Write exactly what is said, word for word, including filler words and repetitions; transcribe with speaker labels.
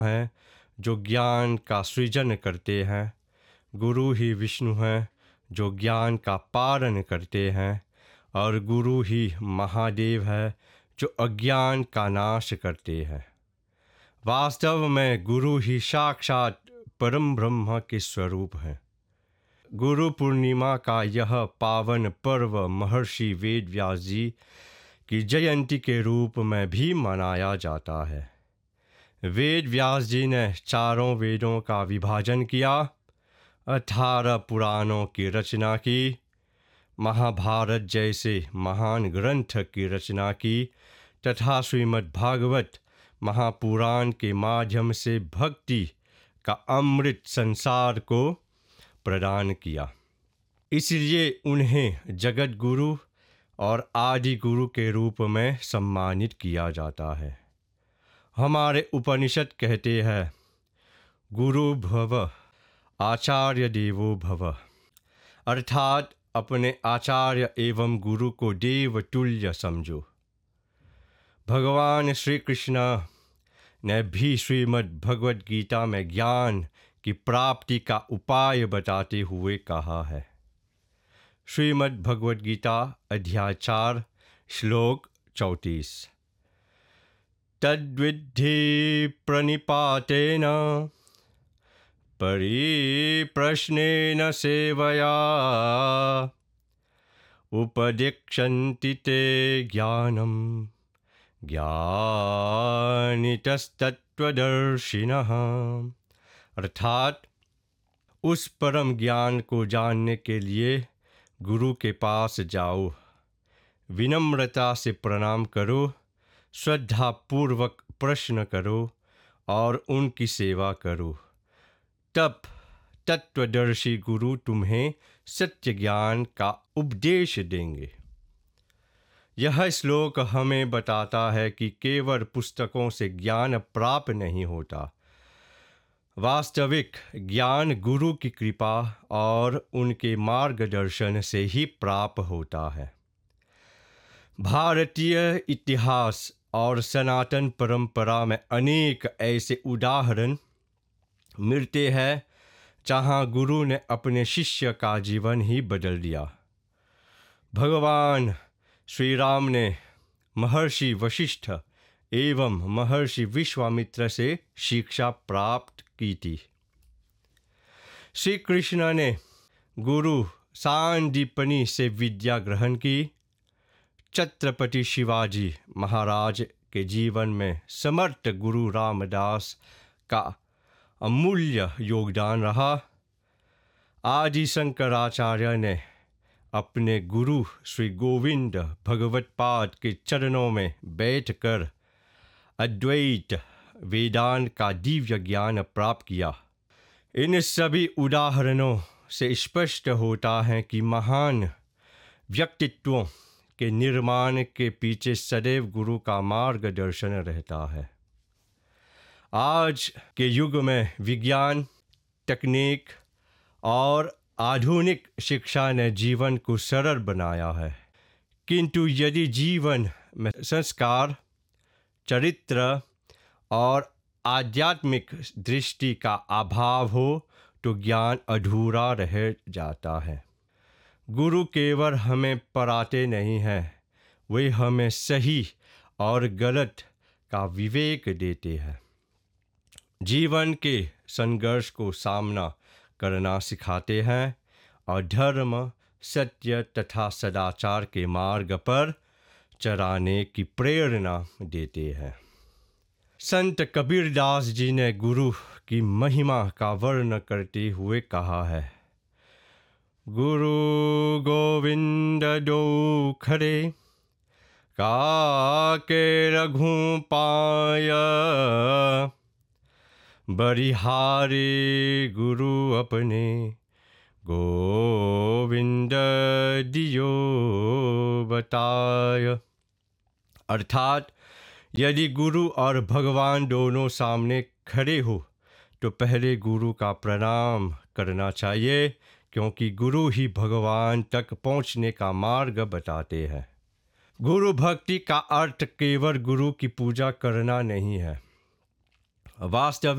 Speaker 1: हैं जो ज्ञान का सृजन करते हैं। गुरु ही विष्णु हैं जो ज्ञान का पालन करते हैं, और गुरु ही महादेव है जो अज्ञान का नाश करते हैं। वास्तव में गुरु ही साक्षात परम ब्रह्म के स्वरूप हैं। गुरु पूर्णिमा का यह पावन पर्व महर्षि वेद व्यास जी की जयंती के रूप में भी मनाया जाता है। वेद व्यास जी ने चारों वेदों का विभाजन किया, अठारह पुराणों की रचना की, महाभारत जैसे महान ग्रंथ की रचना की तथा श्रीमद् भागवत महापुराण के माध्यम से भक्ति का अमृत संसार को प्रदान किया। इसलिए उन्हें जगत गुरु और आदि गुरु के रूप में सम्मानित किया जाता है। हमारे उपनिषद कहते हैं, गुरु भव आचार्य देवो भव, अर्थात अपने आचार्य एवं गुरु को देव तुल्य समझो। भगवान श्री कृष्ण ने भी श्रीमद् भगवद गीता में ज्ञान की प्राप्ति का उपाय बताते हुए कहा है। श्रीमद् भगवद गीता अध्याय चार श्लोक चौंतीस। तद्विद्धि प्रणिपातेन परिप्रश्नेन सेवया उपदिक्षन्ति ते ज्ञानं ज्ञानितस्तत्त्वदर्शिनः। अर्थात उस परम ज्ञान को जानने के लिए गुरु के पास जाओ, विनम्रता से प्रणाम करो, श्रद्धापूर्वक प्रश्न करो और उनकी सेवा करो। तब तत्वदर्शी गुरु तुम्हें सत्य ज्ञान का उपदेश देंगे। यह श्लोक हमें बताता है कि केवल पुस्तकों से ज्ञान प्राप्त नहीं होता। वास्तविक ज्ञान गुरु की कृपा और उनके मार्गदर्शन से ही प्राप्त होता है। भारतीय इतिहास और सनातन परंपरा में अनेक ऐसे उदाहरण मिलते हैं जहाँ गुरु ने अपने शिष्य का जीवन ही बदल दिया। भगवान श्री राम ने महर्षि वशिष्ठ एवं महर्षि विश्वामित्र से शिक्षा प्राप्त की थी। श्री कृष्ण ने गुरु सांदीपनि से विद्या ग्रहण की। छत्रपति शिवाजी महाराज के जीवन में समर्थ गुरु रामदास का अमूल्य योगदान रहा। आदि शंकराचार्य ने अपने गुरु श्री गोविंद भगवत्पाद के चरणों में बैठकर अद्वैत वेदांत का दिव्य ज्ञान प्राप्त किया। इन सभी उदाहरणों से स्पष्ट होता है कि महान व्यक्तित्वों के निर्माण के पीछे सदैव गुरु का मार्गदर्शन रहता है। आज के युग में विज्ञान, तकनीक और आधुनिक शिक्षा ने जीवन को सरल बनाया है, किंतु यदि जीवन में संस्कार, चरित्र और आध्यात्मिक दृष्टि का अभाव हो तो ज्ञान अधूरा रह जाता है। गुरु केवल हमें पढ़ाते नहीं हैं, वे हमें सही और गलत का विवेक देते हैं। जीवन के संघर्ष को सामना करना सिखाते हैं और धर्म, सत्य तथा सदाचार के मार्ग पर चलाने की प्रेरणा देते हैं। संत कबीरदास जी ने गुरु की महिमा का वर्णन करते हुए कहा है, गुरु गोविंद दो खरे, काके रघु पाय, बरिहारे गुरु अपने, गोविंद दियो बताय। अर्थात यदि गुरु और भगवान दोनों सामने खड़े हो तो पहले गुरु का प्रणाम करना चाहिए, क्योंकि गुरु ही भगवान तक पहुंचने का मार्ग बताते हैं। गुरु भक्ति का अर्थ केवल गुरु की पूजा करना नहीं है। वास्तविक